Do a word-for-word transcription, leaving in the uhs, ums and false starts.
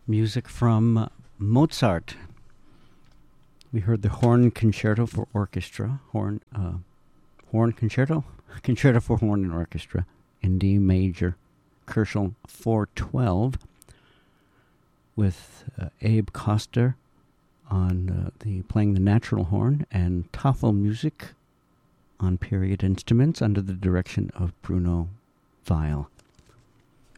Music from Mozart. We heard the Horn Concerto for Orchestra, Horn, uh, Horn Concerto, Concerto for Horn and Orchestra, in D major, Kerschel four twelve, with uh, Abe Koster on uh, the playing the natural horn, and Tafelmusik on period instruments under the direction of Bruno Weil.